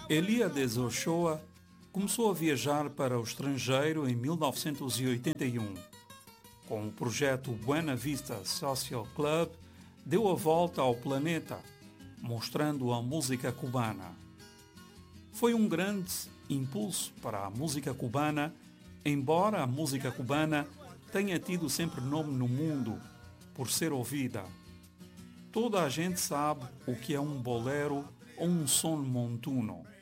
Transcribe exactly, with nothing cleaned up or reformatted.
Eliades Ochoa começou a viajar para o estrangeiro em mil novecentos e oitenta e um. Com o projeto Buena Vista Social Club, deu a volta ao planeta, mostrando a música cubana. Foi um grande impulso para a música cubana, embora a música cubana tenha tido sempre nome no mundo por ser ouvida. Toda a gente sabe o que é um bolero ou um son montuno.